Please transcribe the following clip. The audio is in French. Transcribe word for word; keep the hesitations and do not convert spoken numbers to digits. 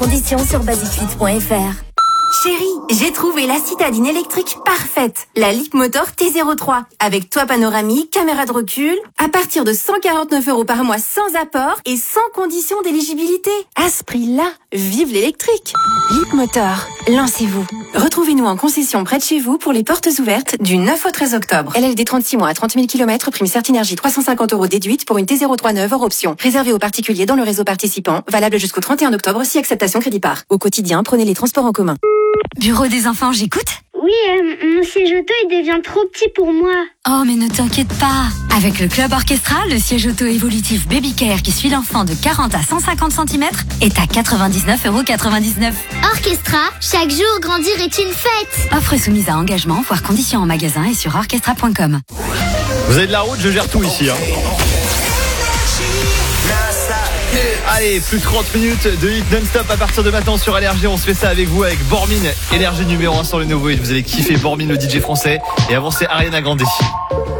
Conditions sur basic fit point f r. Chérie, j'ai trouvé la citadine électrique parfaite. La Leapmotor T zéro trois. Avec toit panoramique, caméra de recul. À partir de cent quarante-neuf euros par mois sans apport et sans condition d'éligibilité. À ce prix-là, vive l'électrique. Leapmotor, lancez-vous. Retrouvez-nous en concession près de chez vous pour les portes ouvertes du neuf au treize octobre. L L D trente-six mois à trente mille kilomètres, prime Certinergie trois cent cinquante euros déduite pour une T zéro trois neuve hors option. Réservé aux particuliers dans le réseau participant. Valable jusqu'au trente et un octobre si acceptation crédit par. Au quotidien, prenez les transports en commun. Bureau des enfants, j'écoute. Oui, euh, mon siège auto, il devient trop petit pour moi. Oh, mais ne t'inquiète pas. Avec le Club Orchestra, le siège auto évolutif Baby Care qui suit l'enfant de quarante à cent cinquante centimètres est à quatre-vingt-dix-neuf euros quatre-vingt-dix-neuf. Orchestra, chaque jour, grandir est une fête. Offre soumise à engagement, voire conditions en magasin et sur orchestra point com. Vous avez de la route, je gère tout ici. Hein. Allez, plus de trente minutes de hit non-stop à partir de maintenant sur Allergie. On se fait ça avec vous, avec Bormin, énergie numéro un sur les nouveaux hits. Vous allez kiffer Bormin, le D J français. Et avant, c'est Ariana Grande.